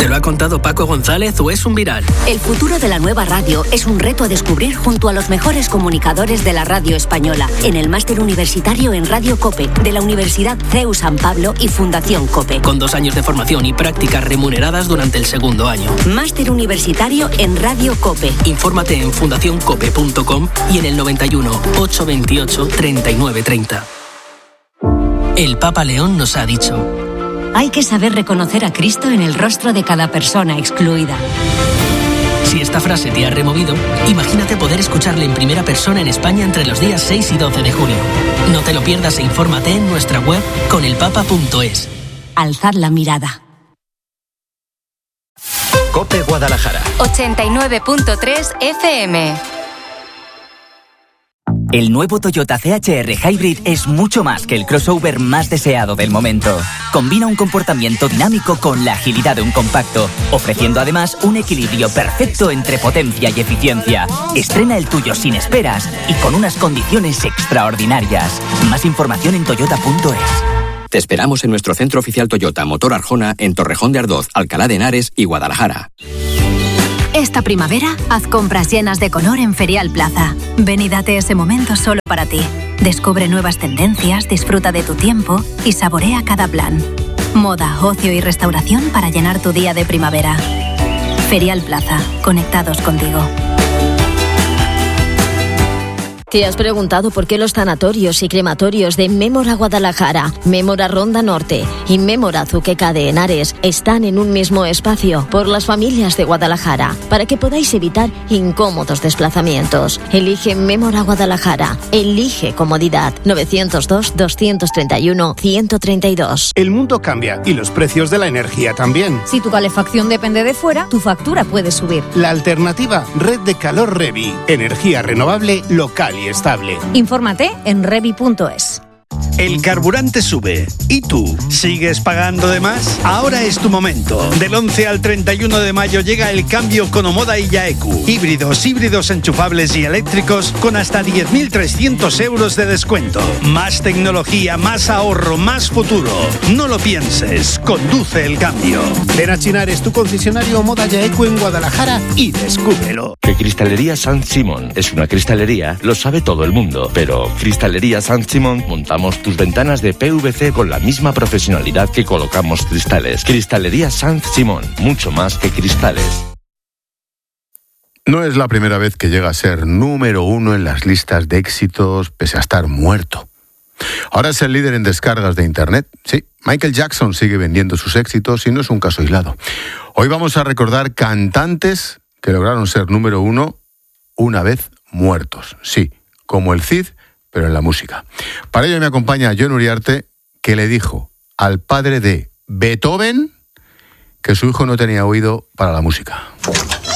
¿Te lo ha contado Paco González o es un viral? El futuro de la nueva radio es un reto a descubrir junto a los mejores comunicadores de la radio española en el Máster Universitario en Radio COPE de la Universidad CEU San Pablo y Fundación COPE. Con 2 años de formación y prácticas remuneradas durante el segundo año. Máster Universitario en Radio COPE. Infórmate en fundacioncope.com y en el 91 828 3930. El Papa León nos ha dicho: hay que saber reconocer a Cristo en el rostro de cada persona excluida. Si esta frase te ha removido, imagínate poder escucharle en primera persona en España entre los días 6 y 12 de julio. No te lo pierdas e infórmate en nuestra web conelpapa.es. Alzad la mirada. COPE Guadalajara 89.3 FM. El nuevo Toyota CHR Hybrid es mucho más que el crossover más deseado del momento. Combina un comportamiento dinámico con la agilidad de un compacto, ofreciendo además un equilibrio perfecto entre potencia y eficiencia. Estrena el tuyo sin esperas y con unas condiciones extraordinarias. Más información en toyota.es. Te esperamos en nuestro centro oficial Toyota Motor Arjona en Torrejón de Ardoz, Alcalá de Henares y Guadalajara. Esta primavera, haz compras llenas de color en Ferial Plaza. Ven y date ese momento solo para ti. Descubre nuevas tendencias, disfruta de tu tiempo y saborea cada plan. Moda, ocio y restauración para llenar tu día de primavera. Ferial Plaza, conectados contigo. ¿Te has preguntado por qué los tanatorios y crematorios de Mémora Guadalajara, Mémora Ronda Norte y Mémora Zuqueca de Henares están en un mismo espacio? Por las familias de Guadalajara, para que podáis evitar incómodos desplazamientos. Elige Mémora Guadalajara. Elige comodidad. 902-231-132. El mundo cambia y los precios de la energía también. Si tu calefacción depende de fuera, tu factura puede subir. La alternativa, Red de Calor Revi. Energía renovable, local y estable. Infórmate en revi.es. El carburante sube. ¿Y tú? ¿Sigues pagando de más? Ahora es tu momento. Del 11 al 31 de mayo llega el cambio con Omoda y Yaeku. Híbridos enchufables y eléctricos con hasta 10.300 euros de descuento. Más tecnología, más ahorro, más futuro. No lo pienses. Conduce el cambio. Ven a Chinares, tu concesionario Omoda Yaeku en Guadalajara y descúbrelo. Que Cristalería San Simón es una cristalería, lo sabe todo el mundo. Pero Cristalería San Simón montamos tus ventanas de PVC con la misma profesionalidad que colocamos cristales. Cristalería San Simón, mucho más que cristales. No es la primera vez que llega a ser número 1 en las listas de éxitos pese a estar muerto. Ahora es el líder en descargas de Internet. Sí, Michael Jackson sigue vendiendo sus éxitos y no es un caso aislado. Hoy vamos a recordar cantantes que lograron ser número 1 una vez muertos. Sí, como el Cid, pero en la música. Para ello me acompaña Jon Uriarte, que le dijo al padre de Beethoven que su hijo no tenía oído para la música.